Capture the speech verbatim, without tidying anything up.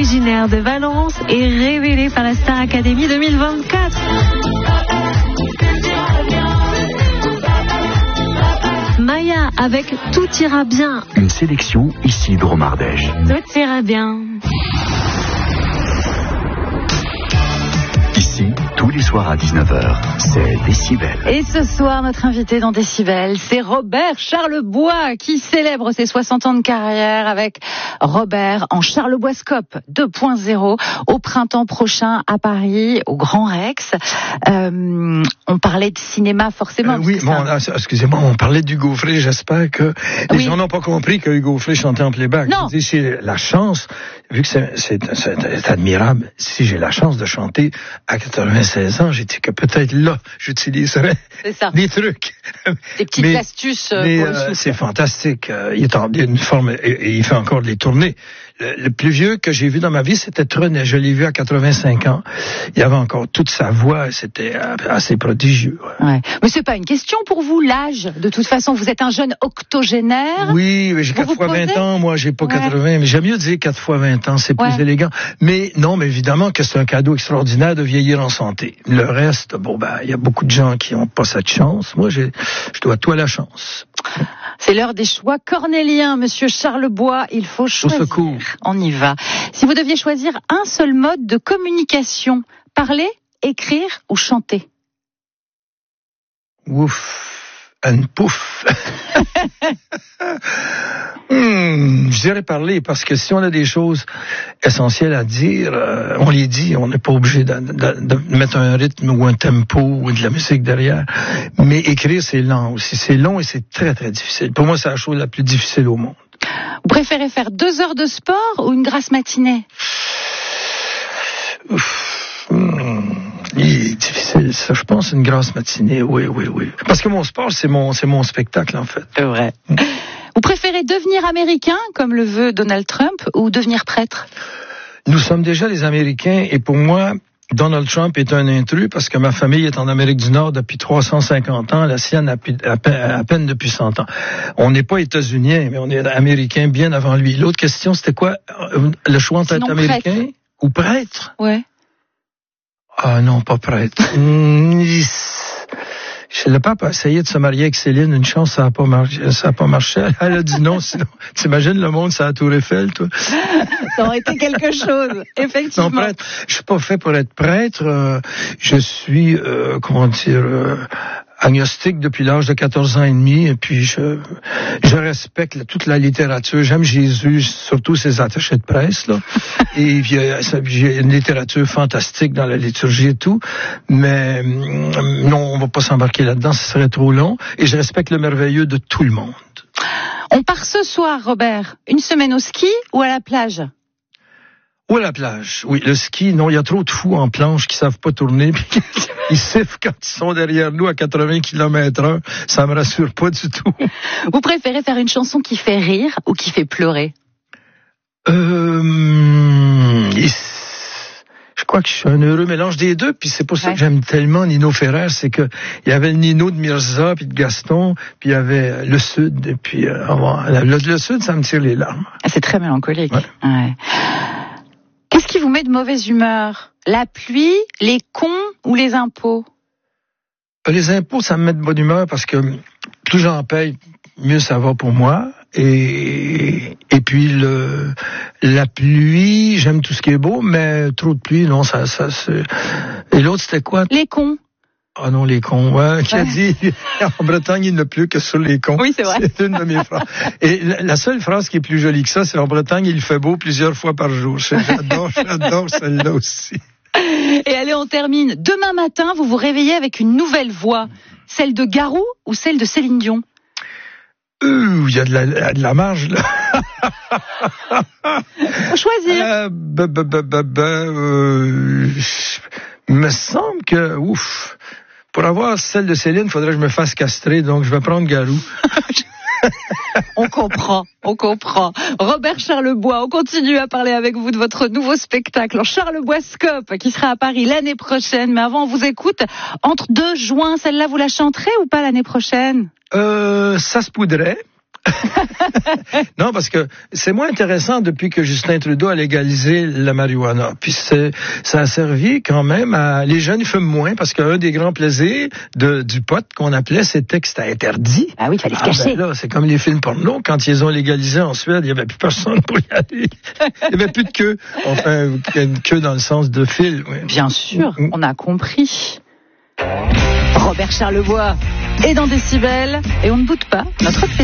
originaire de Valence et révélé par la Star Academy deux mille vingt-quatre. Maya avec Tout ira bien. Une sélection ici de Romardèche. Tout ira bien. Ici, tous les soirs à dix-neuf heures, c'est Décibel. Et ce soir, notre invité dans Décibel, c'est Robert Charlebois qui célèbre ses soixante ans de carrière avec Robert en Charleboiscope deux point zéro au printemps prochain à Paris, au Grand Rex. Euh, on parlait de cinéma forcément. Euh, oui, bon, là, excusez-moi, on parlait d'Hugo Frey. J'espère que les oui. gens n'ont pas compris que Hugo Frey chantait en playback. Non. Je dis, c'est la chance, vu que c'est, c'est, c'est, c'est admirable, si j'ai la chance de chanter à quatre-vingt-seize ans, j'ai dit que peut-être là, j'utiliserais des trucs. Des petites mais, astuces. Mais pour le euh, c'est fantastique. Il est en une forme et, et il fait encore des tournées. Le, le plus vieux que j'ai vu dans ma vie, c'était Trenet. Je l'ai vu à quatre-vingt-cinq ans. Il avait encore toute sa voix. C'était assez prodigieux. Ouais. Mais c'est pas une question pour vous, l'âge. De toute façon, vous êtes un jeune octogénaire. Oui, mais j'ai quatre fois vingt ans. Moi, j'ai pas ouais. quatre-vingts. Mais j'aime mieux dire quatre fois vingt ans. C'est plus ouais. élégant. Mais non, mais évidemment que c'est un cadeau extraordinaire de vieillir en santé. Le reste, bon, ben, il y a beaucoup de gens qui ont pas cette chance. Moi, j'ai, je dois tout à la chance. C'est l'heure des choix cornéliens, monsieur Charlebois. Il faut choisir. Au secours. On y va. Si vous deviez choisir un seul mode de communication, parler, écrire ou chanter? Ouf, un pouf. hmm, je dirais parler, parce que si on a des choses essentielles à dire, euh, on les dit, on n'est pas obligé de, de, de mettre un rythme ou un tempo ou de la musique derrière. Mais écrire, c'est lent aussi. C'est long et c'est très, très difficile. Pour moi, c'est la chose la plus difficile au monde. Vous préférez faire deux heures de sport ou une grasse matinée? Ouf, hmm, il est difficile, ça. Je pense une grasse matinée, oui, oui, oui. Parce que mon sport, c'est mon, c'est mon spectacle, en fait. C'est vrai. Hmm. Vous préférez devenir américain, comme le veut Donald Trump, ou devenir prêtre? Nous sommes déjà les Américains, et pour moi, Donald Trump est un intrus parce que ma famille est en Amérique du Nord depuis trois cent cinquante ans, la sienne à peine, à peine depuis cent ans. On n'est pas États-Uniens, mais on est Américains bien avant lui. L'autre question, c'était quoi? Le choix entre être Américain prêtre. Ou prêtre? Ouais. Ah non, pas prêtre. Le pape a essayé de se marier avec Céline. Une chance, ça n'a pas marché. Ça a pas marché. Elle a dit non. Sinon, t'imagines le monde, c'est la Tour Eiffel, toi. Ça aurait été quelque chose, effectivement. Non, prêtre. Je suis pas fait pour être prêtre. Euh, je suis, euh, comment dire, euh, agnostique depuis l'âge de quatorze ans et demi. Et puis, je, je respecte la, toute la littérature. J'aime Jésus, surtout ses attachés de presse, là. Et puis, j'ai une littérature fantastique dans la liturgie et tout. Mais non, on va pas s'embarquer là-dedans, ce serait trop long. Et je respecte le merveilleux de tout le monde. On part ce soir, Robert. Une semaine au ski ou à la plage? Ou à la plage. Oui, le ski, non, il y a trop de fous en planche qui savent pas tourner. Ils sifflent quand ils sont derrière nous à quatre-vingts kilomètres heure. Ça me rassure pas du tout. Vous préférez faire une chanson qui fait rire ou qui fait pleurer? Euh... Je crois que je suis un heureux mélange des deux, puis c'est pour ça ouais. que j'aime tellement Nino Ferrer, c'est que il y avait le Nino de Mirza, puis de Gaston, puis il y avait le Sud, et puis euh, le, le Sud, ça me tire les larmes. C'est très mélancolique. Ouais. Ouais. Qu'est-ce qui vous met de mauvaise humeur? La pluie, les cons ou les impôts? Les impôts, ça me met de bonne humeur parce que plus j'en paye, mieux ça va pour moi. Et, et puis le, la pluie, j'aime tout ce qui est beau, mais trop de pluie, non, ça, ça, c'est... Et l'autre, c'était quoi? Les cons. Ah non, les cons, ouais, qui a dit, en Bretagne, il ne pleut que sur les cons. Oui, c'est vrai. C'est une de mes phrases. Et la, la seule phrase qui est plus jolie que ça, c'est en Bretagne, il fait beau plusieurs fois par jour. J'adore, j'adore celle-là aussi. Et allez, on termine. Demain matin, vous vous réveillez avec une nouvelle voix. Celle de Garou ou celle de Céline Dion? Euh, il y a de la, de la marge, là. Faut choisir. Euh, bah, bah, bah, bah, bah, euh, il me semble que, ouf, pour avoir celle de Céline, il faudrait que je me fasse castrer, donc je vais prendre Garou. On comprend, on comprend. Robert Charlebois, on continue à parler avec vous de votre nouveau spectacle en Charleboiscope qui sera à Paris l'année prochaine. Mais avant, on vous écoute. Entre deux juin, celle-là, vous la chanterez ou pas l'année prochaine? Euh, ça se poudrait. Non, parce que c'est moins intéressant depuis que Justin Trudeau a légalisé la marijuana. Puis c'est, ça a servi quand même à... Les jeunes fument moins parce qu'un des grands plaisirs de, du pot qu'on appelait, c'était que c'était interdit. Ah oui, il fallait se Ah cacher. ben là, c'est comme les films porno. Quand ils ont légalisé en Suède, il n'y avait plus personne pour y aller. Il n'y avait plus de queue. Enfin, une queue dans le sens de fil. Oui. Bien sûr, on a compris. Robert Charlebois est dans Décibel et on ne boude pas notre plaisir.